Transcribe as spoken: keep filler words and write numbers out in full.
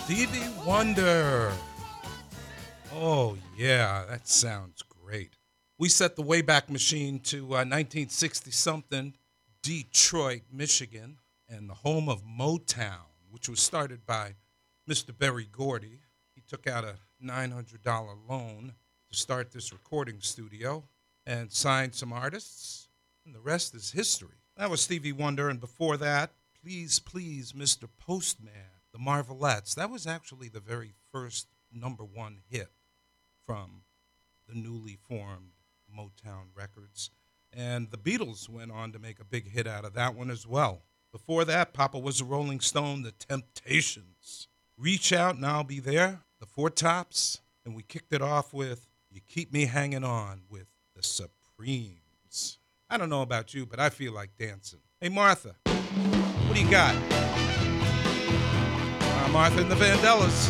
Stevie Wonder. Oh, yeah, that sounds great. We set the Wayback Machine to uh, nineteen sixty-something, Detroit, Michigan, and the home of Motown, which was started by Mister Berry Gordy. He took out a nine hundred dollars loan to start this recording studio and signed some artists, and the rest is history. That was Stevie Wonder, and before that, Please, Please, Mister Postman, the Marvelettes. That was actually the very first number one hit from the newly formed Motown Records. And the Beatles went on to make a big hit out of that one as well. Before that, Papa was a Rolling Stone, The Temptations. Reach Out and I'll Be There, the Four Tops. And we kicked it off with You Keep Me Hanging On with the Supremes. I don't know about you, but I feel like dancing. Hey, Martha, what do you got? Uh, Martha and the Vandellas.